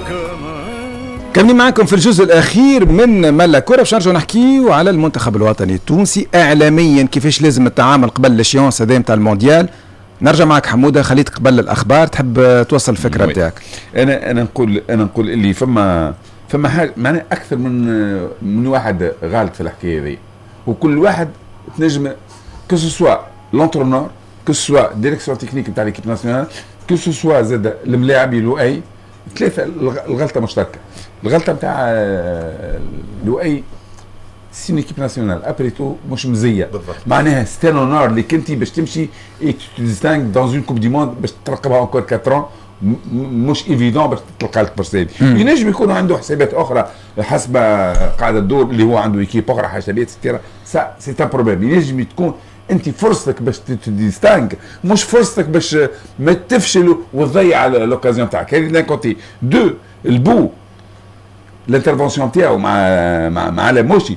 كملين معكم في الجزء الأخير من ملا كرة، باش نرجعوا نحكيو على المنتخب الوطني التونسي إعلاميا كيفاش لازم التعامل قبل الاشيونس هذا نتاع المونديال. نرجع معك حمودة، خليتك قبل الأخبار تحب توصل الفكرة نتاعك. أنا نقول اللي فما حاجة معناها أكثر من واحد غالط في الحكاية هذه، وكل واحد تنجم كو سوا لونترونور كو سوا ديريكسيون تكنيك نتاع ليكيب ناسيونال كو سوا زاد الملاعبي لؤي، ثلاثة الغلطة مشتركة. الغلطة نتاع لؤي سي ليكيب ناسيونال ابريتو مش مزيه معناها ستان اونور اللي كنتي باش تمشي اي تديستانك دون اون كوب دي موند باش ترقبها اونكور 4 مش ايفيدون باش تلقى لك برسيل. ينجم يكونوا عنده حسابات اخرى حسب قاعده الدور اللي هو عنده ايكيب اخرى حسابات ستيرا سا سي ان بروبليم. ينجم تكون انت فرصتك باش تديستانك مش فرصتك باش ما تفشل وتضيع لوكازيون تاعك. هذه دان كوتي دو البو الانترفونسيون تاعو مع لاموشي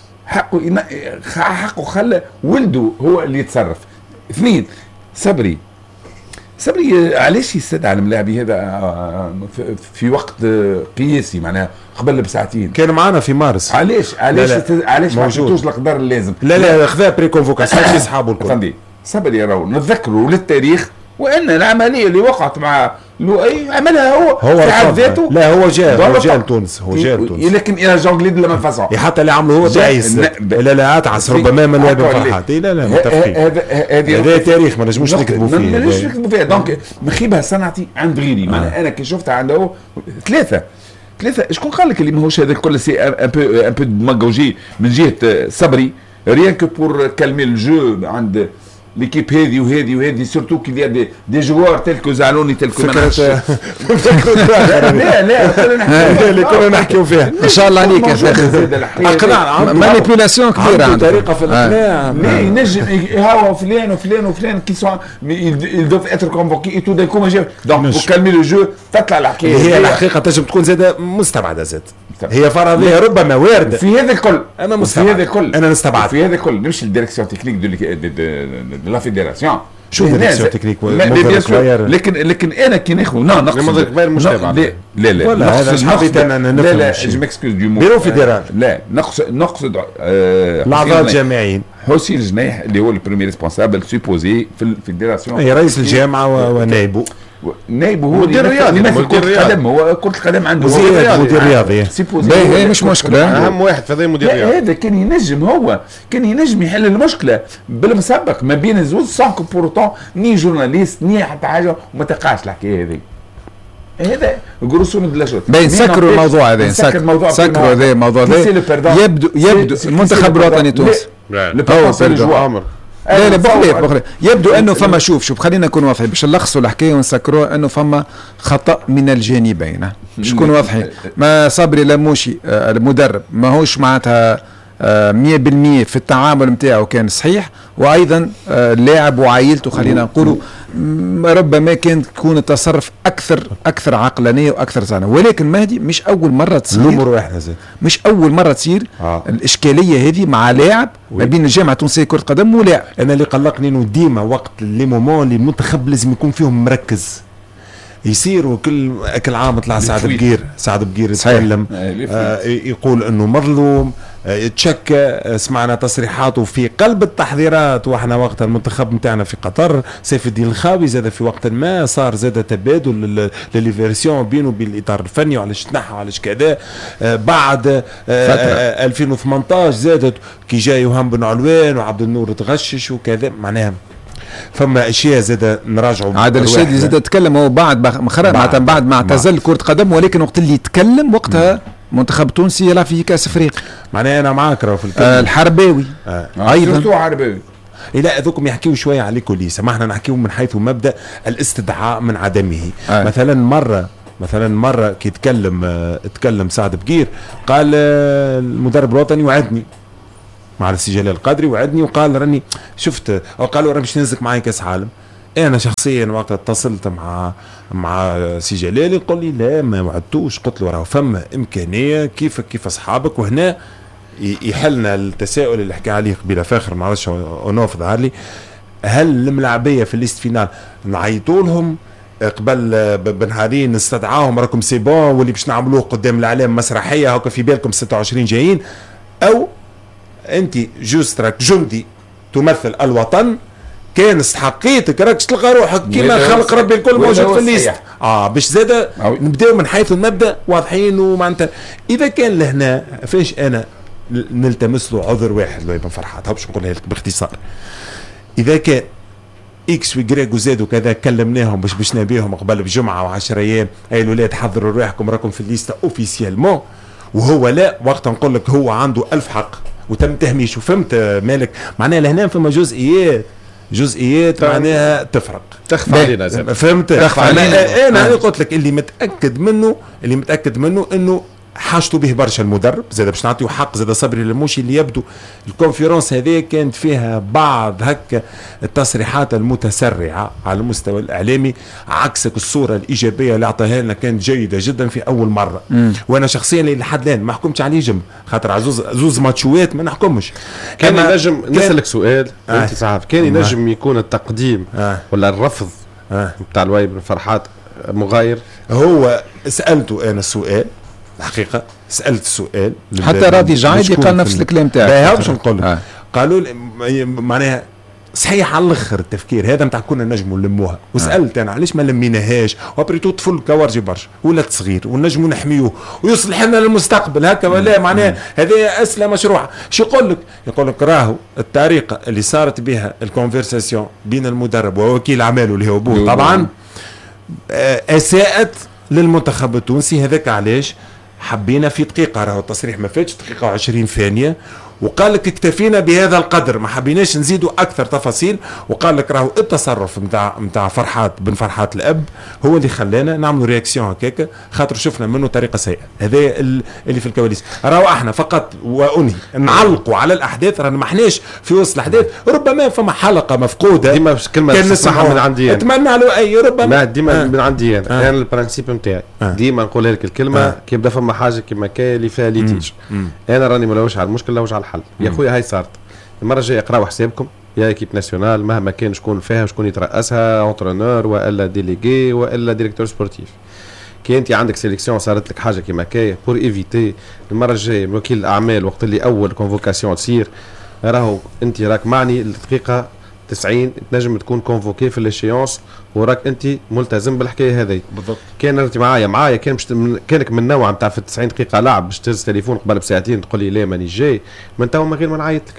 حقه خلى ولده هو اللي يتصرف. اثنين صبري علاش يستدعى الملاعبي هذا في وقت قياسي معناها قبل بساعتين؟ كان معنا في مارس. علاش ما عطيتوش القدر اللازم؟ لا خذا بري كونفوكاسيون في اصحابه الكل. فهمتي صبري راهو نتذكروا للتاريخ وان العمليه اللي وقعت مع لؤي عملها هو في حد ذاته. لا هو جاء لتونس لكن الى جونغليد لما فاسون حتى اللي عمله هو تعيس لا اتعس ربما من واد فرحات. لا متفقين. هذا تاريخ ما نجموش نكذبوا فيه. دونك مخيبها صنعتي عند غيري. معناها انا كي شفتها عنده ثلاثه شكون قال لك اللي ماهوش هذا الكل سي ان بو دماغوجي من جهه صبري ريان كو بور كالمي الجو عند ليكيب هذه سورتو كي دي جوار تيل كو زعلوني تيل كو لا اللي كنا نحكيو فيها ان شاء الله عليك يا اخي. اقناع مانيبيولاسيون كبيره عنده طريقه في الاقناع. ينجم هو فلان كي سون il doit être convoqué et tout d'un coup donc pour calmer le jeu تطلع الحكايه هي الحقيقه تنجم تكون زاده مستبعده زاد. هي فرضيه ربما وارده في هذا الكل. انا مستبعد انا نستبعد في هذا الكل. نمشي للديريكسيون تكنيك دو لا فيدراسيون. شو ديريكسيون تكنيك لكن انا كي ناخذ نقصد غير مستبعد. لا هذا حبيت انا نفهم. لا جو مكسكوز دو مو بيرو فيدرال. لا نقصد الاعضاء الجامعيين. حسين الجنايح اللي هو البريمي ريسبونسابل سوبوزي في الفيدراسيون. اي رئيس الجامعه ونائبه هو مدير رياضي. هو كرة القدم عنده مدير رياضي. هي مش مشكلة. أهم واحد في هذا مدير رياضي. هذا كان ينجم يحل المشكلة بالمسبق ما بين الزوز سانكو بورتون ني جورناليست ني حتى حاجة وما تقعش الحكاية هذه. هذا جروسو من دلاشوت. نسكروا الموضوع هذا. نسكروا هذا الموضوع هذا. يبدو المنتخب الوطني التونسي. لا بخلي يبدو انه فما شوف خلينا نكون واضحين باش نلخصوا الحكايه ونسكروها انه فما خطا من الجانبين. باش نكون واضحين. ما صبري لاموشي المدرب ماهوش معناتها 100% في التعامل نتاعو كان صحيح، وايضا اللاعب وعائلته خلينا نقولوا ربما كان تكون التصرف اكثر عقلانيه واكثر زانه. ولكن مهدي مش اول مره تصير مش اول مره تصير الاشكاليه هذه مع لاعب ما بين الجامعه التونسيه كره قدم ولاعب. انا اللي قلقني انه ديما وقت لي مومون اللي المنتخب لازم يكون فيهم مركز يصير. كل عام طلع سعد بقير يتكلم يقول انه مظلوم تشكى. سمعنا تصريحاته في قلب التحضيرات واحنا وقت المنتخب نتاعنا في قطر. سيف الدين الخاوي زاد في وقت ما صار زاد تبادل للفيرسيون بينه وبين الاطار الفني وعلاش تنحى وعلاش كذا. بعد 2018 زادت كي جاي يوهم بن علوان وعبد النور تغشش وكذا. معناها فما اشياء زاد نراجعوا. عادل الشادي زاد تكلم هو بعد ما اعتزل كرة قدم، ولكن وقت اللي يتكلم وقتها منتخب تونسي يلعب في كاس افريقيا. معناها انا معاك في الكلام. الحرباوي ايضا حرباوي. لا هذوكم يحكيوا شويه على الكوليس، ما احنا نحكيوا من حيث مبدا الاستدعاء من عدمه. مثلا مره كي تكلم سعد بقير قال المدرب الوطني وعدني مع السي جلال القادري وعدني وقال راني شفت او قالوا راني باش ننزك معايا كاس عالم. انا شخصيا وقت اتصلت مع سي جلال يقول لي لا ما وعدتوش. قلت له راه فما امكانيه كيف اصحابك. وهنا يحلنا التساؤل اللي حكى عليه قبيله فاخر ما عرفتش اونوف ظهر لي. هل الملاعبيه في الليست فينال نعيطوا لهم قبل بنهارين استدعاهم راكم سي بون واللي باش نعملوه قدام الاعلام مسرحيه هكا في بالكم 26 جايين، او انت جوست راك جندي تمثل الوطن، كان استحقيتك راك تلقى روحك كيما خلق ربي الكل موجود في الليست. باش زاده نبداو من حيث المبدا واضحين. ومعناتها اذا كان لهنا فاش انا نلتمس له عذر واحد لو ابن فرحات، باش نقولها لك باختصار، اذا كان اكس ويغريك وزاد وكذا كلمناهم باش نبيهم قبل بجمعه و10 ايام، اي الاولاد حضروا روحكم راكم في الليسته اوفيسيالمون، وهو لا، وقت نقول لك هو عنده 1000 حق وتم تهميش. وفهمت مالك معناها لهنا فما جزئيات معناها تفرق تخفى علينا، فهمت؟ انا قلت لك اللي متاكد منه انه حاجته به برشا المدرب زاد باش نعطيه حق زاد صبري للموشي اللي يبدو الكونفيرونس هذه كانت فيها بعض هكا التصريحات المتسرعه على المستوى الاعلامي، عكسك الصوره الايجابيه اللي اعطاها لنا كانت جيده جدا في اول مره. وانا شخصيا لحد الان ما حكمتش عليه جم خاطر عزوز ماتشوات ما نحكمش. كان ينجم نسالك سؤال انت صحافي، كان ينجم يكون التقديم ولا الرفض بتاع الوهيب بن فرحات مغاير؟ هو سالته انا السؤال الحقيقه، سالت السؤال حتى راضي جعيدي قال نفس الكلام تاعك. باش نقول قالوا معناها صحيح على الاخر التفكير هذا نتاع كنا نجموا نلموها، وسالت انا علاش ما لميناهاش، وابريتو طفل كوارجي برشا ولد صغير ونجموا نحميوه ويصلح لنا للمستقبل هكا ولا معناها هذه اسئله مشروعه. شو يقول لك راهو الطريقه اللي صارت بها الكونفرساسيون بين المدرب ووكيل اعماله اللي هو بوه طبعا اساءت للمنتخب التونسي. هذاك علاش حبينا في دقيقه، راهو التصريح ما فاتش دقيقه و20 ثانيه، وقال لك اكتفينا بهذا القدر ما حبيناش نزيدوا اكثر تفاصيل. وقال لك راهو التصرف نتاع فرحات بن فرحات الاب هو اللي خلانا نعملوا رياكسيون هكاك، خاطر شفنا منه طريقه سيئه. هذا اللي في الكواليس. راهو احنا فقط وانهي نعلقوا على الاحداث، رانا ما احناش في وسط الاحداث. ربما فما حلقه مفقوده ديما كلمه كان نسمعها من عندي اتمنى له اي ربما ديما من عندي انا البرانسيب نتاعي ديما نقول لك الكلمه كي يبدا فما حاجه كيما كاين اللي فيها ليتيج، انا راني ملوش على المشكله لوش على الحل. يا خويا هاي صارت المره الجايه اقراوا حسابكم يا ايكيب ناسيونال مهما كان شكون فيها وشكون يترأسها، اونترونور والا ديليغي والا ديريكتور سبورتيف. كي انت عندك سيليكسيون صارت لك حاجه كيما كايه بور ايفيتي المره الجايه وكيل الاعمال وقت اللي اول كونفوكاسيون تصير راهو انت راك معني الدقيقه 90 تنجم تكون كونفوكي في الاشيونس وراك انت ملتزم بالحكايه هذه بالضبط. كان انت معايا كان كانك من نوع نتاع في 90 دقيقه لعب باش تهز تليفون قبل بساعتين تقول لي لا ماني جاي من تو من غير ما نعيط لك.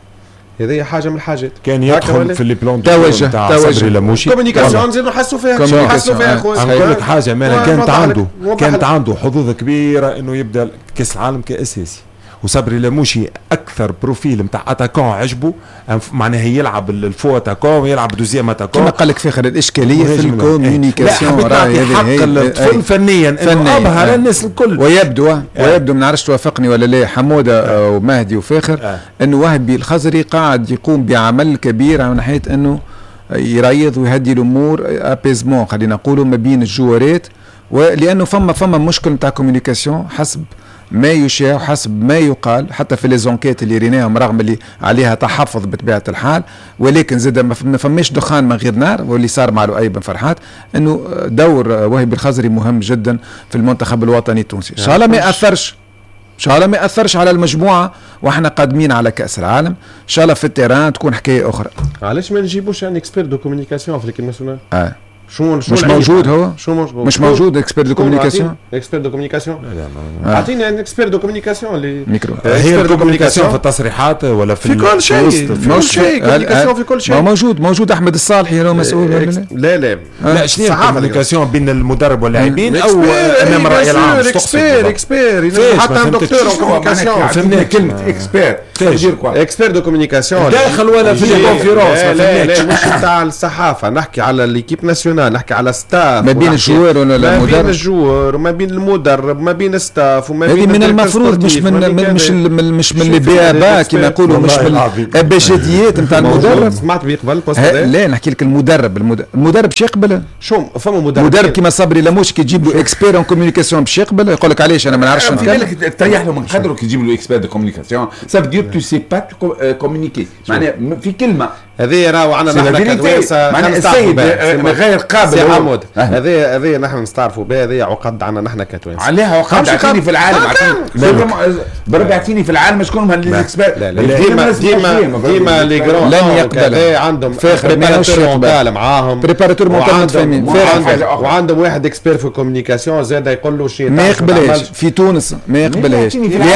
هذه حاجه من الحاجات كان يدخل في لي بلان توجه صبري لموشي كوميونيكاسيون نزيدوا نحسوا فيها خويا. نقول لك حاجه مالا كانت عنده حظوظ كبيره انه يبدا كاس العالم كاساسي. وصبري لموشي اكثر بروفيل نتاع اتاكون عجبه معناها يلعب الفو اتاكون ويلعب دوزيام اتاكون. كما قال لك فخر الاشكاليه في الكوميونيكاسيون راهي حق فنيا انه ابهر الناس الكل. ويبدو ما نعرفش توافقني ولا لا حموده ومهدي وفاخر انه وهبي الخزري قاعد يقوم بعمل كبير من ناحيه انه يريض ويهدي الامور ابيزمون خلينا نقولوا ما بين الجوارات، ولانه فما مشكل نتاع كوميونيكاسيون حسب ما يشاع حسب ما يقال حتى في ليزونكيت اللي ريناهم رغم اللي عليها تحفظ بطبيعه الحال، ولكن زاد ما فماش دخان من غير نار. واللي صار مع لؤي بن فرحات انه دور وهبي الخزري مهم جدا في المنتخب الوطني التونسي. ان شاء الله ما ياثرش على المجموعه واحنا قادمين على كاس العالم. ان شاء الله في التيران تكون حكايه اخرى. علاش ما نجيبوش ان اكسبير دو كوميونيكاسيون في ليكيب ناسيونال؟ مش موجود هو مش موجود اكسبير دو كوميونيكاسيون. اكسبير دو كوميونيكاسيون اعطيني ان اكسبير دو كوميونيكاسيون اللي ميكرو هي الكوميونيكاسيون في التصريحات ولا في كل شيء كوميونيكاسيون في كل شيء موجود. احمد الصالحي هو مسؤول لا شنو الكوميونيكاسيون بين المدرب واللاعبين او امام الراي العام؟ اكسبير حتى ان دكتور كوميونيكاسيون فهمنا كلمه اكسبير دو كوميونيكاسيون داخل ولا في الكونفيرونس. لا مش تاع الصحافه، نحكي على ليكيب ناسيونال، نحكي على ستاف ما بين الجوار ولا المدرب، ما بين الجوار وما بين المدرب ما بين الستاف وما بين من المفروض مش من اللي بيابا كما يقولوا مش من الابجديات نتاع المدرب. سمعت بيقبل لا نحكي لك المدرب باش يقبل. شو فما مدرب كيما صبري لموش كي تجيب له اكسبير اون كوميونيكاسيون باش يقبل يقول لك علاش انا ما نعرفش نتكلم. تريح له من قدره كي تجيب له اكسبير دو كوميونيكاسيون سا فيدير تو سي با كومونيكي معناها في كلمه هذه راهو عندنا نحن كتوانسه معناها السيد غير قابل عمود هذه نحن نستعرفوا بها. هذه عقد عندنا نحن كتوانسه عليها عقد. اعطيني في العالم بربع اعطيني في العالم شكون هم الاكسبير. ديما لي جرون لن يقبل عندهم بريباراتور مونتال معاهم بريباراتور مونتال وعندهم واحد اكسبير في الكوميونيكاسيون زاد يقول له شيء ما يقبلهاش في تونس ما يقبلهاش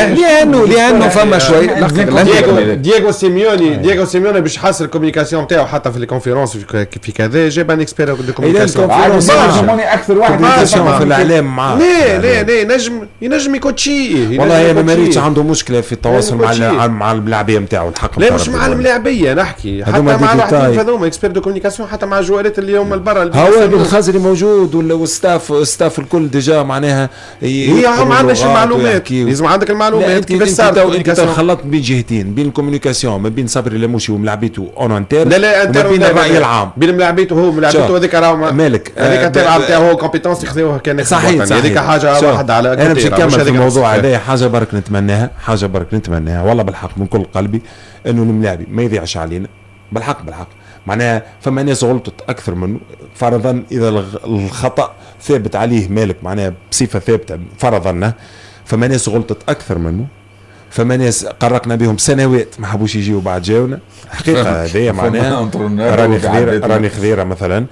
لانه فما شوي دييغو سيميوني باش حاسر الكوميونيكاسيون نتاعو حتى في الكونفيرونس في كذا جاب ان اكسبير دو كوميونيكاسيون اكثر واحد في الاعلام معاه. لا ينجم يكون شيء. والله انا ما ريتش عنده مشكله في التواصل مع الملاعبيه نتاعو الحق. لا مش مع الملاعبيه نحكي حتى مع اللاعبين هذوما اكسبير دو كوميونيكاسيون حتى مع الجوالات اللي هم البرا هو الخزري موجود والستاف الكل ديجا معناها هي ما عندناش المعلومات. لازم عندك المعلومات كيفاش صار انت خلطت بين جهتين بين الكوميونيكاسيون ما بين صبري لموشي وملاعبيته اون انتر لا وما بين الراي العام بين ملاعبيته هو ملاعبيته هذيك راهو مالك هذيك تلعب تاعو هو كومبيتونس يخذوها كان صحيح هذيك حاجه واحده على انا باش نكمل في الموضوع هذا. حاجه برك نتمناها والله بالحق من كل قلبي انه الملاعبي ما يضيعش علينا بالحق معناها فما ناس غلطت اكثر منه فرضا اذا الخطا ثابت عليه مالك معناها بصفه ثابته فرضا فما ناس غلطت اكثر منه فما ناس قرقنا بهم سنوات ما حبوش يجيوا بعد جاونا حقيقه هذه معناها راني خذيره مثلا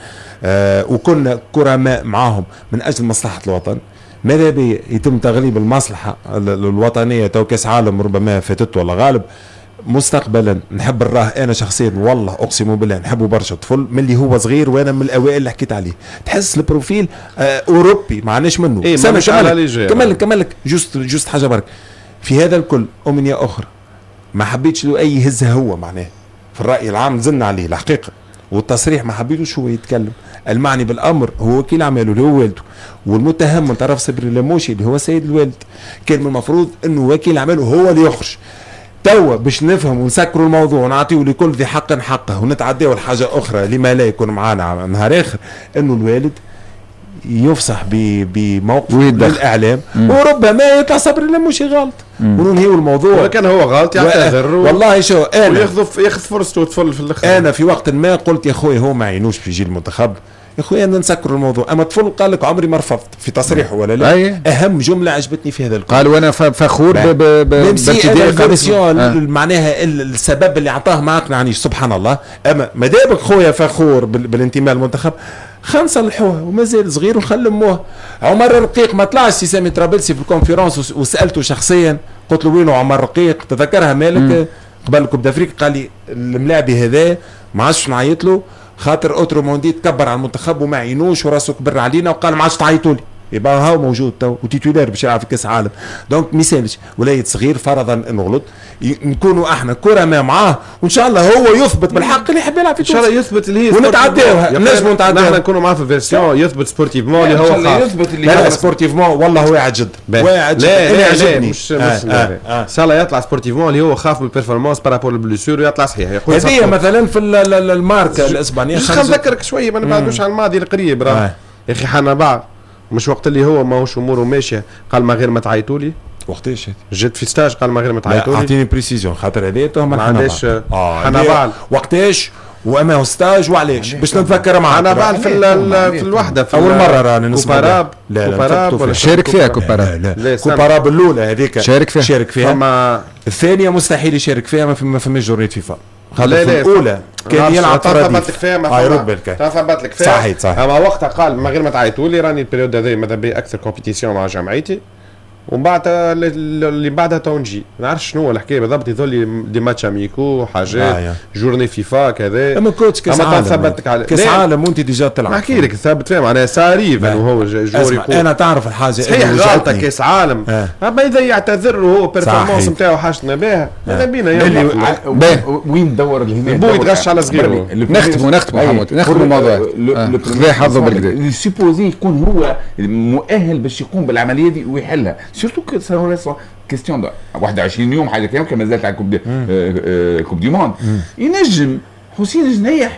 وكنا كرماء معاهم من اجل مصلحه الوطن. ماذا بي يتم تغليب المصلحه الوطنيه تو كاس عالم ربما فاتت ولا غالب مستقبلا نحب نراه انا شخصيا والله اقسم بالله نحبه برشا طفل من اللي هو صغير وانا من الاوائل اللي حكيت عليه. تحس البروفيل اوروبي ما عندناش منه. إيه كملك جوست حاجه برك في هذا الكل امنيه اخرى ما حبيتش له اي هزه هو معناه في الراي العام نزلنا عليه الحقيقه والتصريح ما حبيتوش هو يتكلم. المعني بالامر هو وكيل اعماله اللي هو والده والمتهم من طرف صبري لموشي اللي هو سيد الوالد. كان من المفروض انه وكيل اعماله هو اللي يخرج توا باش نفهم ونسكروا الموضوع ونعطيه لكل ذي حق حقه ونتعداو الحاجه اخرى لما لا يكون معنا نهار اخر انه الوالد يفصح بموقف للاعلام وربما يطلع صبري لموشي غلط وننهيوا الموضوع. ولكن هو غلط يعتذر والله شو انا ياخذ فرصته وتفل في الاخر. انا في وقت ما قلت يا اخوي هو ما يعينوش في جيل المنتخب يا اخويا انا نسكر الموضوع. اما طفل قال لك عمري ما رفضت في تصريحه ولا لا. اهم جمله عجبتني في هذا الكل قال وانا فخور بارتداء معناها السبب اللي اعطاه ما اقنعنيش سبحان الله. اما ما دامك خويا فخور بالانتماء للمنتخب خمسة لحوها ومازال صغير وخلموها. عمر الرقيق ما طلعش سي سامي طرابلسي في الكونفيرونس وسالته شخصيا قلت له وينه عمر الرقيق تذكرها مالك قبل كوب دافريك قال لي الملاعبي هذا ما عادش نعيط له خاطر اوترو موندي تكبر على المنتخب وما عينوش وراسه كبر علينا وقال ما عادش تعيطوا لي يبقى هاو موجود تو وتيتولير باش يلعب في كاس العالم. دونك ميسالش ولاية صغير فرضا انه غلط نكونوا احنا كرماء معاه وان شاء الله هو يثبت بالحق اللي يحب يلعب في تونس ان شاء الله يثبت اللي هي ونتعداوها نجموا نتعداوها نحن نكونوا معاه في الفيرسيون يثبت سبورتيفمون اللي هو يثبت اللي لا سبورتيفمون والله واعد جدا واعد جدا لا مش ان شاء الله يطلع سبورتيفمون اللي هو خاف من البيرفورمانس بارابور للبلوسور ويطلع صحيح. هذه مثلا في الماركه الاسبانيه خلينا نذكرك شويه ما نبعدوش عن الماضي القريب راه يا اخي حنا بعض مش وقت اللي هو ماهوش اموره ماشيه قال ما غير ما تعيطوا لي. وقتاش جيت في ستاج قال ما غير ما تعيطوا لي. اعطيني بريسيزون خاطر هذه تهم ما عنديش حنبال وقتاش واما ستاج وعلاش باش نتذكر معاه حنبال في الوحده في اول مره راني نسمع كوباراب ولا شارك فيها كوباراب لا كوباراب الاولى هذيك شارك فيها اما الثانيه مستحيل يشارك فيها ما فماش جوريه فيفا. لا الاولى كان يلعب ثبت لك فيها ثبت لك فيها صحيح اما وقتها قال ما غير ما تعيطوا لي راني البريود هذا ماذا بي اكثر كومبيتيسيون مع جمعيتي ومن بعد اللي بعدها تو نجي ما نعرفش شنو هو الحكايه بالضبط يظل دي ماتش اميكو حاجات جورني فيفا كذا. اما كوتش كاس عالم كاس عالم وانت ديجا تلعب نحكي لك ثابت فيها معناها ساريف انه هو جوري انا تعرف الحاجه صحيح غلطه كاس عالم اما اذا يعتذر وهو بيرفورمانس نتاعو حاجتنا بها هذا بينا وين ندور الهنا بو يتغش على صغيره. نختموا محمود نختموا الموضوع خذ حظه بالكدا سيبوزي يكون هو مؤهل باش يقوم بالعمليه دي ويحلها سورتو كيستيون 21 يوم حاجه كيما ما زالت على كوب دي موند ينجم حسين جنيح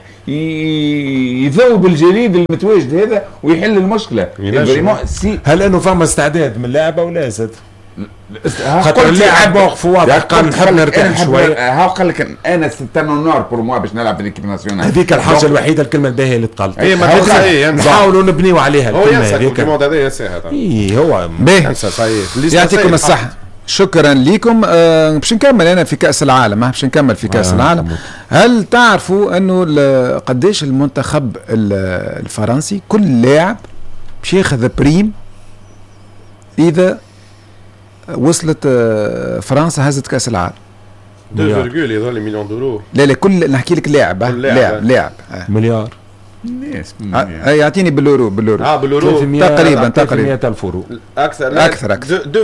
يذوب الجليد المتواجد هذا ويحل المشكله. هل انه فما استعداد من اللاعب او لا زاد خاطر اللاعب موقف واضح قال نحب نرتاح شويه. ها قال لك انا ستانو نور بور موا باش نلعب في ليكيب ناسيونال. هذيك الحاجه الوحيده الكلمه الباهيه اللي تقالت. هي ما نحاولوا نبنيو عليها الكلمه هذيك. هذا ينساها. اي هو يعطيكم الصحه. شكرا لكم. باش نكمل انا في كاس العالم. باش نكمل في كاس العالم. هل تعرفوا انه قديش المنتخب الفرنسي كل لاعب باش ياخذ بريم اذا وصلت فرنسا هزت كاس العالم؟ 2 يظل مليون دولار. لا كل نحكي لك لاعب مليار. الناس يعطيني باليورو باليورو تقريبا 300,000 يورو. اكثر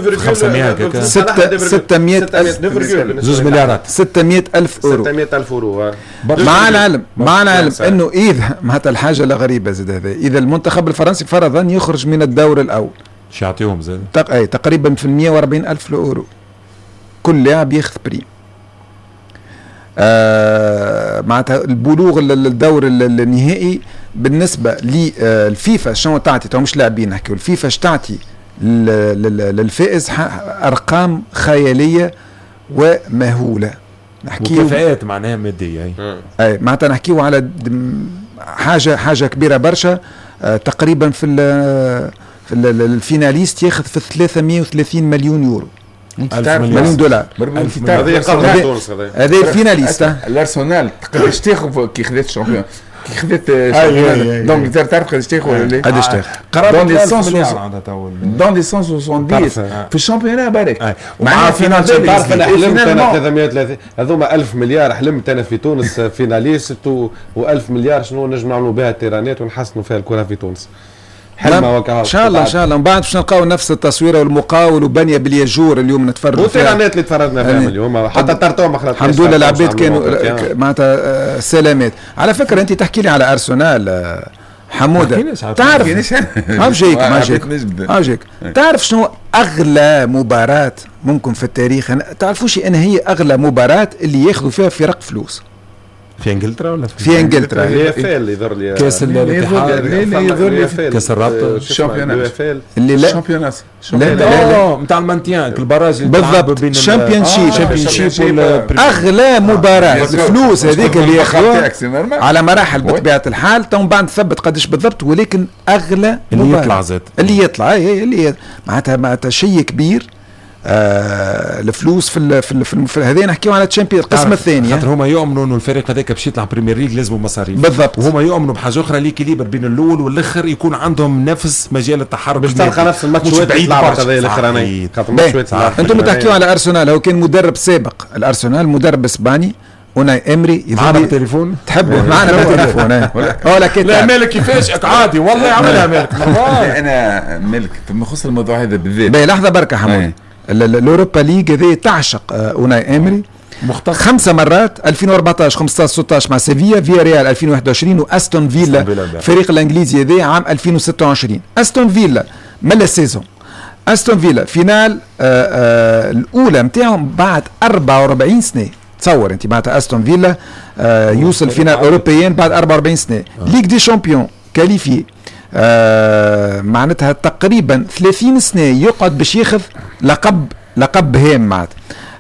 2 مليارات 600,000 يورو. 600,000 يورو. مع العلم انه اذا معناتها الحاجه لا غريبه زاد هذا، اذا المنتخب الفرنسي فرضا يخرج من الدور الاول شو يعطيهم زاد؟ تقريبا في 140,000 يورو كل لاعب ياخذ بريم. معناتها البلوغ للدور النهائي بالنسبه للفيفا شنو تعطي؟ تو مش لاعبين نحكيو، الفيفا تعطي للفائز ارقام خياليه ومهوله. نحكيو مكافآت معناها ماديه. اي معناتها نحكيو على حاجه كبيره برشا. تقريبا في الفيناليست ياخذ في 330 مليون يورو. مليون دولار. هذا الفيناليست. الارسنال قداش تاخذ كي خذات الشامبيون كي خذات دونك تعرف قداش تاخذ ولا لا؟ قداش تاخذ؟ دون لي 170 في الشامبيون بالك. مع فينال تعرف انا حلمت انا 330 هذوما 1000 مليار حلمت انا في تونس فيناليست و1000 مليار شنو نجم نعملوا بها التيرانات ونحسنوا فيها الكره في تونس. ان شاء الله من بعد باش نلقاو نفس التصويره والمقاول وبنيه بالياجور اليوم نتفرجوا فيها والتيرانات اللي تفرجنا فيها اليوم حتى طرطوم ما خرجتش. الحمد لله العباد كانوا معناتها سلامات. على فكره انت تحكي لي على ارسنال حموده، تعرف اجيك تعرف شنو اغلى مباراه ممكن في التاريخ؟ تعرفوش ان هي اغلى مباراه اللي ياخذوا فيها فرق فلوس في انجلترا ولا في انجلترا؟ هي فيل يظهر لي كاس الاتحاد كاس الرابطه الشامبيونات اللي لا الشامبيونات لا نتاع المانتيان البراج بالضبط الشامبيونشيب اغلى مباراه الفلوس هذيك اللي ياخذوها على مراحل بطبيعه الحال. تو بعد نثبت قداش بالضبط، ولكن اغلى اللي يطلع زاد اللي يطلع اللي معناتها شيء كبير. الفلوس في هذين نحكيو على تشامبيون القسم الثاني. خاطر هما يؤمنوا انه الفريق هذاك باش يطلع بريمير ليج لازم مصاريف بالضبط، وهما يؤمنوا بحاجه اخرى ليكيليبر بين الاول والاخر يكون عندهم نفس مجال التحرك باش تلقى نفس الماتشات تلعبت هذه الاخرانيه. خاطر الماتشات انتم تحكيوا على ارسنال، هو كان مدرب سابق الارسنال مدرب اسباني اوناي امري. معنا بالتليفون تحبوا معنا بالتليفون لا مالك كيفاش عادي والله يعملها مالك. انا مالك فيما يخص الموضوع هذا بالذات. لحظه بركه حمود. الاوروبا ليج هذه تعشق اوناي امري 5 مرات 2014 15 16 مع سيفيا، فيا ريال 2021 واستون فيلا فريق الانجليزي هذا عام 2026. استون فيلا ملا السيزون استون فيلا فينال الاولى نتاعهم بعد 44 سنه. تصور انت معناتها استون فيلا يوصل فينال اوروبيين بعد 44 سنه. ليج دي شامبيون كاليفي معناتها تقريبا 30 سنه يقعد باش ياخذ لقب هام معناتها.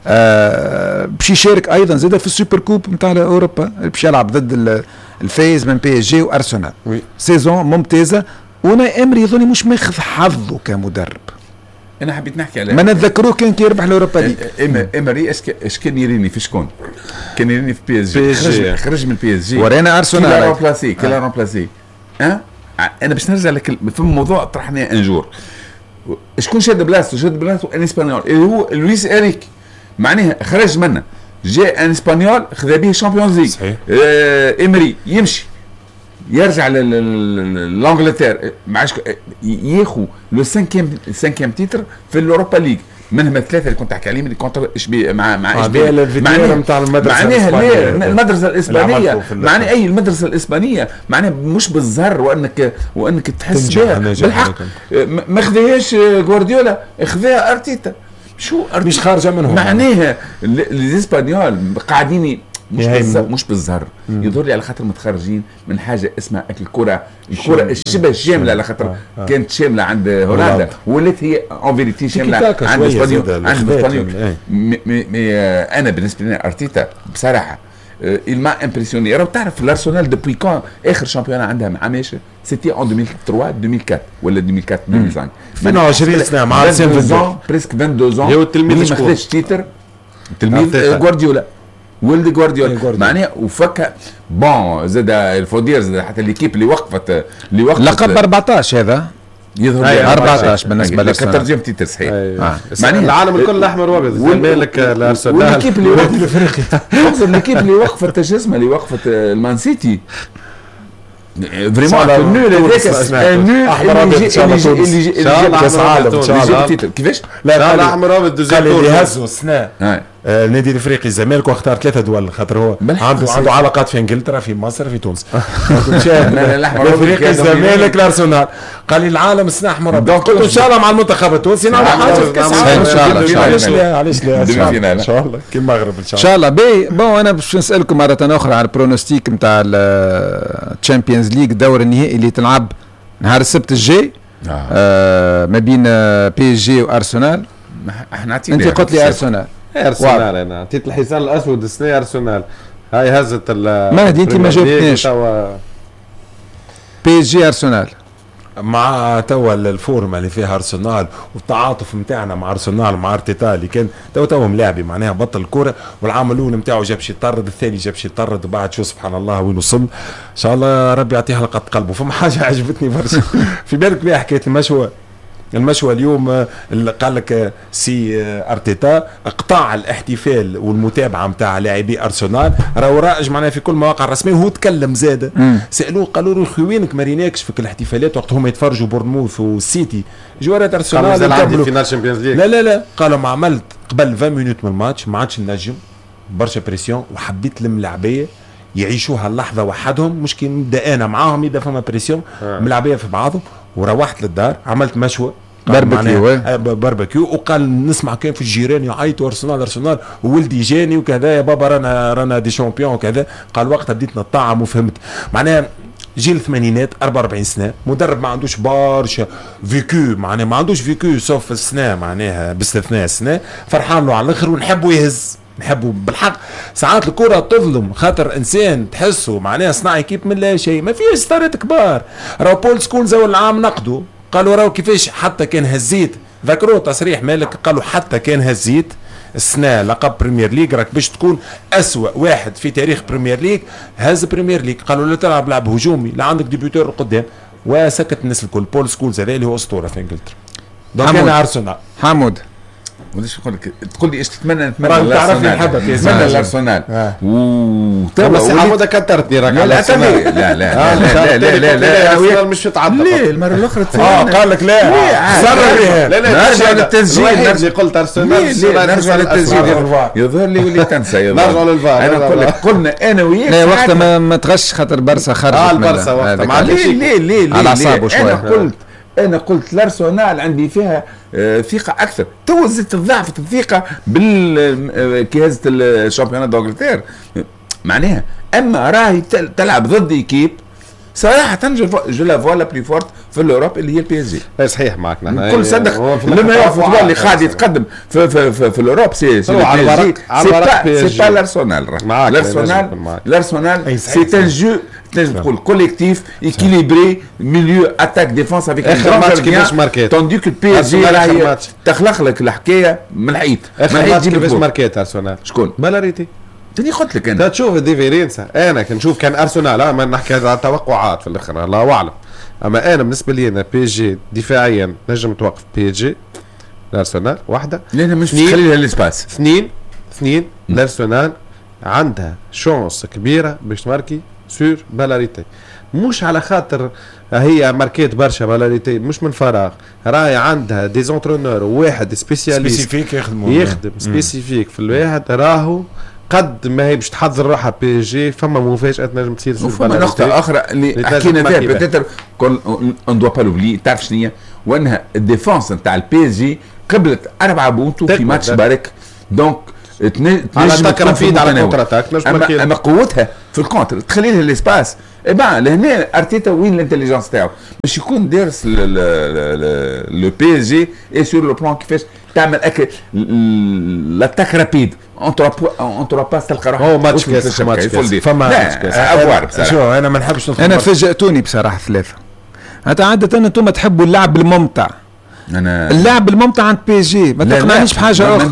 باش يشارك ايضا زاد في السوبر كوب نتاع اوروبا باش يلعب ضد الفايز من بي اس جي وارسنال. سيزون ممتازه. وناي امري يظني مش ماخذ حظه كمدرب. انا حبيت نحكي على ما نتذكروه كان كيربح الاوروبا ليج. امري اش كان يريني في شكون؟ كان يريني في بي اس جي. خرج من بي اس جي ورينا ارسنال كلا رومبلاسي انا باش نرجع لك في الموضوع طرحناه انجور. شكون شاد بلاصتو ان اسبانيول اللي هو لويس اريك. معناها خرج منه جاء ان اسبانيول خذا به شامبيونز ليج. امري يمشي يرجع لانجلتير معاش ياخذ لو 5 تيتر في الاوروبا ليج منهم 3 اللي كنت احكي عليهم اللي كونتر مع معناها نتاع المدرسه الاسبانيه معناها اي المدرسه الاسبانيه معناها مش بالزر وانك تحس بها بالحق. ما خذاهاش غوارديولا خذاها ارتيتا. شو مش خارجه منهم معناها الاسبانيول قاعدين مش بالزهر، يظهر لي على خاطر متخرجين من حاجه اسمها الكره الشبه شامله، على خاطر كانت شامله عند هولندا ولات هي اون فيريتي شامله عند اسبانيول. انا بالنسبه لي ارتيتا بصراحه il m'a impressionné. راهو تعرف الارسنال دوبوي كون اخر شامبيون عندها مع ماشي سيتي ان 2003 2004 ولا 2004 2005 22 سنه مع ارسنال بريسك 22 هو التلميذ ما خداش تيتر تلميذ غوارديولا ولد غوارديولا معناها وفك بون زاد الفودير زاد حتى ليكيب اللي وقفت لقب 14 هذا يظهر 14 بالنسبه لك كترجم تيتر صحيح. معناها العالم الكل احمر وابيض زي مالك الارسنال والكيب اللي وقفت افريقيا اقصد الكيب اللي وقفت جسمها اللي وقفت المان سيتي فريمون النول هذاك النول اللي جي كيفاش لا الاحمر وابيض دوزيام تور اللي هزوا السنه النادي الافريقي الزمالك واختار 3 دول خاطر هو عنده علاقات في انجلترا في مصر في تونس. الافريقي الزمالك الارسنال قال لي العالم السنه احمر ابيض قلت ان شاء الله مع المنتخب التونسي نعمل حاجه في كاس ان شاء الله. علاش لا ان شاء الله كي المغرب ان شاء الله. بي بون انا باش نسالكم مره اخرى على البرونوستيك نتاع الشامبيونز ليج الدور النهائي اللي تلعب نهار السبت الجاي ما بين بي اس جي وارسنال. احنا انت قلت لي ارسنال انا عطيت الحصان الاسود السنه ارسنال هاي هزت مهدي انت ما جاوبتنيش. بي اس جي ارسنال مع توا الفورمه اللي فيها ارسنال والتعاطف نتاعنا مع ارسنال مع ارتيتا اللي كان توا ملاعبي معناها بطل الكره والعام الاول نتاعو جابش يطرد الثاني جابش يطرد وبعد شو سبحان الله وين وصل. ان شاء الله ربي يعطيها لقد قلبه. فما حاجه عجبتني برشا في بالك بها حكايه المشوى اليوم اللي قال لك سي ارتيتا اقطاع الاحتفال والمتابعه نتاع لاعبي ارسنال راهو رائج معناها في كل المواقع الرسميه. وهو تكلم زاده سالوه قالوا له خوينك ما ريناكش في الاحتفالات وقت هما يتفرجوا بورنموث والسيتي جوارات ارسنال قبلوا فينال شامبيونز ليج. لا قالوا ما عملت قبل 20 مينوت من الماتش ما عادش نجم برشا بريسيون وحبيت الملاعبيه يعيشوها اللحظه وحدهم مش كي نبدا انا معاهم اذا فما بريسيون ملاعبيه في بعضهم. وروحت للدار عملت مشوى باربيكيو وقال نسمع كان في الجيران يعيطوا ارسنال وولدي جاني وكذا يا بابا رانا دي شامبيون وكذا. قال وقتها بديت نطعم وفهمت معناها جيل الثمانينات 44 سنه مدرب ما عندوش برشا فيكو معناها ما عندوش فيكو سوف السنه معناها باستثناء السنه فرحان له على الاخر ونحبه يهز نحبه بالحق. ساعات الكره تظلم خاطر انسان تحسه معناها صناعي كيف من لا شيء ما فيش ستارات كبار. راهو بول سكولز اول عام نقدوا قالوا راهو كيفاش حتى كان هزيت ذكروا تصريح مالك قالوا حتى كان هزيت السنه لقب بريمير ليج راك باش تكون أسوأ واحد في تاريخ بريمير ليج هز بريمير ليج. قالوا لا تلعب لعب هجومي لا عندك ديبيوتور قدام وسكت الناس الكل. بول سكولز هذا اللي هو اسطوره في انجلترا. دونك انا ارسنال حمود وليش نقول لك تقول لي ايش تتمنى تعرف نحبك نتمنى الارسنال بس حموده كترتني راك على لا الارسنال مش يتعاطف. ليه المره الاخرى قال لك لا خسر بها نرجع للتسجيل اللي قلت ارسنال نرجع للتسجيل يظهر لي ولي تنسى نرجع للفار. انا نقول لك قلنا انا وياك لا وقتها ما تغش خاطر برسا خرجت البرسا وقتها ما عنديش ليه على اعصابه شويه. انا قلت الارسنال عندي فيها ثقه اكثر. تو زدت ضعفت الثقه كي هزت الشامبيونات دانجلتير معناها. اما راهي تلعب ضد ايكيب صراحه جو لا فوا لا بلي فورت في الاوروب اللي هي البي اس جي. صحيح معك نحن كل صدق لما يوقف اللي قاعد يتقدم في الاوروب سي على الورق سي با الارسنال. الارسنال سي ان جو تنجم تقول كوليكتيف ايكيليبري ميليو اتاك ديفونس افيك اخر ماتش كيفاش ماركيت توندي كو البي اس جي راهي تخلق لك الحكايه من الحيط. اخر ماتش كيفاش ماركيت ارسنال شكون بلاريتي تاني قلت لك انا تشوف الديفيرينسا. انا كنشوف كان ارسنال ما نحكي على توقعات في الاخر الله اعلم. اما انا بالنسبه لي انا بي جي دفاعيا نجم توقف بي جي الارسنال واحده لان مش تخلي لها الاسباس. اثنين الارسنال عندها شانس كبيره باش تماركي سور بالاريتي مش على خاطر هي ماركيت برشا بالاريتي مش من فراغ. راهي عندها دي زونترونور واحد سبيسياليست يخدم سبيسيفيك في الواحد راهو قد ما هي باش تحضر روحها بي جي فما مفاجاه تنجم تصير. وفما نقطه اخرى اللي حكينا فيها بيتيتر اون دو با لوبلي تعرف شنو وانها الديفونس نتاع البي جي قبلت 4 بونتو في ماتش بارك. دونك على تاك رابيد على كونتر اتاك. اما قوتها في الكونتر تخلي لها الاسباس. اي لهنا ارتيتا وين الانتليجنس تاعو باش يكون دارس لو بي اس جي اي سور لو بلان كيفاش تعمل لاتاك رابيد اون باس تلقى روحك. هو ماتش كاس فما افوار بصراحه. شو انا ما نحبش انا فاجأتوني بصراحه ثلاثه. انت عاده انتم تحبوا اللعب الممتع. انا اللعب الممتع عند بي جي ما تقنعنيش بحاجه اخرى.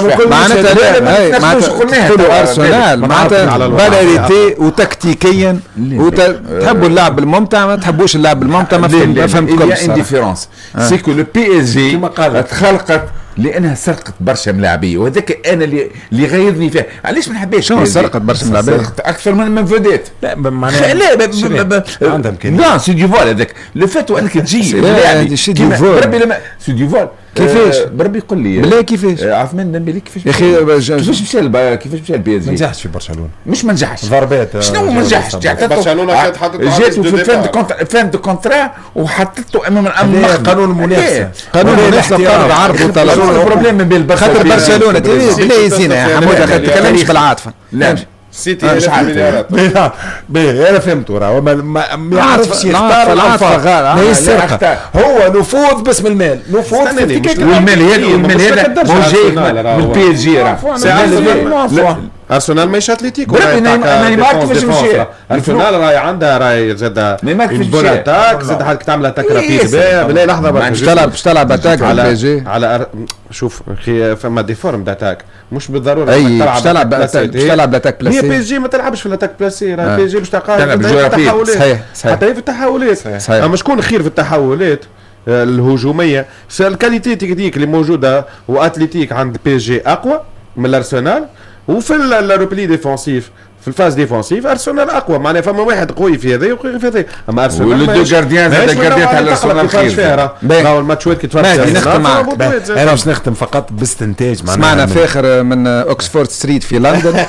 معناتها تقولوا ارسنال معناتها بالاريتي وتكتيكيا تحبوا اللعب الممتع ما تحبوش اللعب الممتع. ما فهمتكم الصراحه. ان ديفيرونس سي كو لو بي اس جي تخلقت لانها سرقت برشا ملاعبيه وهذاك انا اللي غيظني فيه. علاش ما نحبش شنو سرقت برشا ملاعبيه اكثر من فوديت. لا معناها لا عندها امكانيه. لا سي دي فول هذاك لو فاتو انك تجي بربي لما سي دي فول كيفاش بربي يقول لي بلا كيفاش عثمان ديمبلي كيفاش يا اخي كيفاش مشى البي اس جي. ما نجحش في برشلونه. مش ما نجحش ضربات. شنو ما نجحش؟ برشلونه كانت حطته جاتو في فان دو كونترا وحطته امام قانون المنافسه. قانون المنافسه قرر عرض وطلب. البروبليم من بين خاطر برشلونه بلا يزينا يا حموده ما تتكلمش بالعاطفه. لا سيتي مش مليارات. انا فهمت راه ما يعرفش يختار الالفاظ. ما هي السرقه هو نفوذ باسم المال. نفوذ والمال هذا مو جاي من البي اس جي. راه ارسنال ماشي اتليتيكو. نيمار كيفاش مشى؟ ارسنال راهي عندها راهي زاد بون اتاك زاد حد تعمل اتاك رابيد بلا لحظه باش تلعب اتاك على بي جي. على شوف اخي فما دي فورم داتاك مش بالضروره باش تلعب اتاك بلاسي. هي بي جي ما تلعبش في الاتاك بلاسي. راه بي جي باش تلعب تحولات. صحيح حتى هي في التحولات. اما شكون خير في التحولات الهجوميه؟ الكاليتي تكنيك اللي موجوده واتليتيك عند بي جي اقوى من الارسنال. وفي الروبلي ديفونسيف في الفاز ديفونسيف ارسنال اقوى. معناها فما واحد قوي في هذا وقوي في هذا. اما ارسنال ولو جارديان زاد الجارديان تاع الارسنال خير. راهو الماتشات كي تفرج نختم معك. انا باش نختم فقط باستنتاج. سمعنا فاخر من اوكسفورد ستريت في لندن.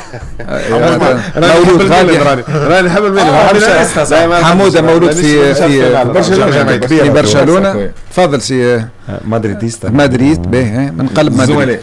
مولود غالي راني نحب المال. حموده مولود في برشلونه. تفضل سي مدريديستا. مدريد باهي من قلب مدريد.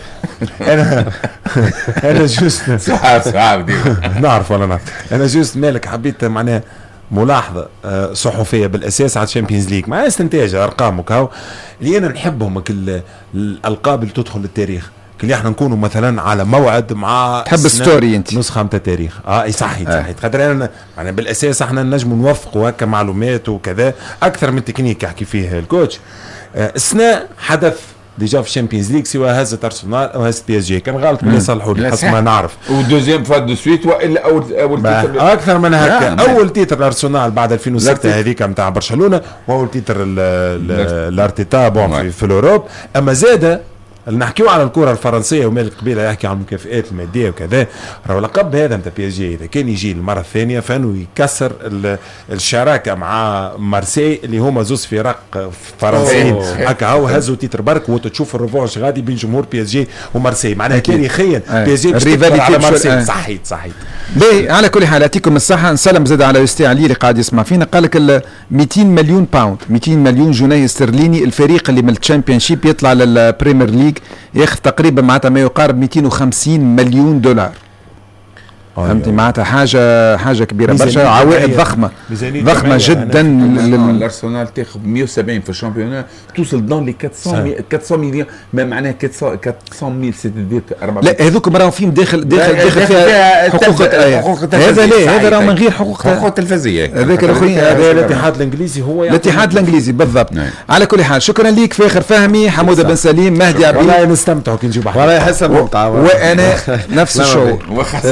انا جوست صعب ديما نعرف ولا نعرف. انا جوست مالك حبيت معناها ملاحظه صحفيه بالاساس على الشامبيونز ليج مع استنتاج ارقامك هاو اللي انا نحبهم كل الالقاب اللي تدخل للتاريخ. اللي احنا نكونوا مثلا على موعد مع تحب ستوري انت نسخه نتاع تاريخ. اي صحيح خاطر انا يعني بالاساس احنا نجموا نوثقوا هكا معلومات وكذا اكثر من تكنيك يحكي فيه الكوتش. السنه حدث ديجا في الشامبيونز ليج سواء هزت ارسنال او هزت بي اس جي. كان غلط اللي يصلحوا لي حسب ما نعرف. ودوزيام فوا دو سويت والا اول تيتر اكثر من هكا. اول تيتر ارسنال بعد 2006 هذيك نتاع برشلونه واول تيتر الارتيتا بون في الاوروب. اما زاده نحكيو على الكره الفرنسيه ومالك قبيله يحكي على المكافئات الماديه وكذا. راهو اللقب هذا نتاع بي اس جي اذا كان يجي المره الثانيه فانه يكسر الشراكه مع مارسي اللي هما زوز فرق فرنسيين هكا. هاو هزوا تيتر برك وتشوف الريفونش غادي بين جمهور بي اس جي ومارسي. معناها تاريخيا بي اس جي ريفاليتي على مارسي. صحيت باهي. على كل حال يعطيكم الصحه. نسلم زاد على يستي علي اللي قاعد يسمع فينا. قال لك 200 مليون باوند 200 مليون جنيه استرليني الفريق اللي من الشامبيون شيب يطلع للبريمير ليج ياخذ تقريبا معناتها ما يقارب 250 مليون دولار. فهمتي معناتها حاجه كبيره برشا. عوائد ضخمه جدا. الارسنال تاخذ 170 في الشامبيونات توصل دون لي 400 مليون. ما معناها 400 ميل سيتي 4. لا هذوك راهو فيهم داخل فيها حقوق. هذا لا هذا راهو من غير حقوق التلفزيه. هذاك الاخرين هذا الاتحاد الانجليزي هو الاتحاد الانجليزي بالضبط. على كل حال شكرا ليك فاخر فهمي حموده بن سليم مهدي عبيد. والله نستمتعوا كي نجيو والله يحس ممتع وانا نفس الشعور.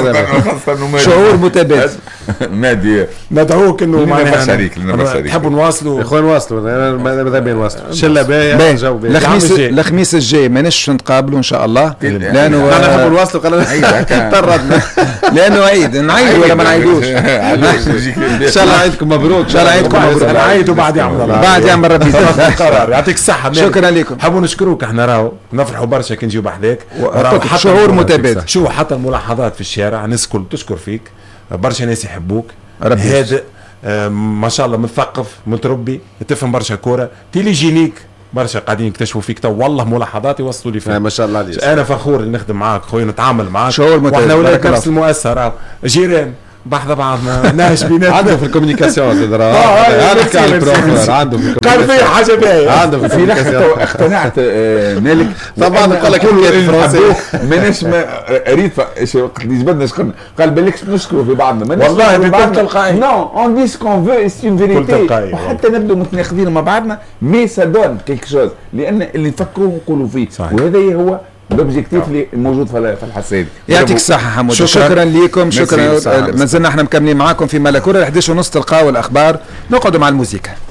شعور متبادل. نادي ندعوك انه معناها تحبوا نواصلوا يا اخوان نواصلوا. ماذا بين نواصلوا شله باهيه جو باهي. الخميس الجاي ماناش نتقابلوا ان شاء الله لانه انا نحب نواصلوا. قال لانه عيد نعيد ولا ما نعيدوش. ان شاء الله عيدكم مبروك. ان شاء الله عيدكم مبروك. نعيد وبعد يعمل ربي قرار. يعطيك الصحه. شكرا لكم. حبوا نشكروك. احنا راهو نفرحوا برشا كي نجيو بحذاك. شعور متبادل. شو حتى الملاحظات في الشارع ناس الكل تشكر فيك. برشا ناس يحبوك. هادئ ما شاء الله مثقف متربي تفهم برشا كوره تيليجينيك برشا قاعدين يكتشفوا فيك تو، والله ملاحظات يوصلوا لي فيها. ما شاء الله عليك. انا فخور اللي نخدم معاك خويا، نتعامل معاك. شو واحنا ولاد نفس المؤسسه، جيران بحث بعضنا ناش بيناتنا. عنده في الكوميونيكاسيون نحكي على البروفيسور، عنده في قال فيا حاجه باهيه، عنده في في الكوميونيكاسيون. اقتنعت مالك طبعا نقول لك الفرنسي ماناش ريت وقت اللي جبدنا شكرنا قال بالكش نشكروا في بعضنا والله بكل تلقائيه. نو اون دي سكون فو سي اون فيريتي، وحتى نبدو متناقضين مع بعضنا مي سا دون كيك شوز، لان اللي نفكروا ونقولوا فيه، وهذا هو الاوبجيكتيف اللي موجود في الحسين. يعطيك الصحة حمود، شكرا لكم، شكرا. ما زلنا احنا مكملين معاكم في ملكورة 11:30 تلقاو الأخبار، نقعدوا مع الموسيقى.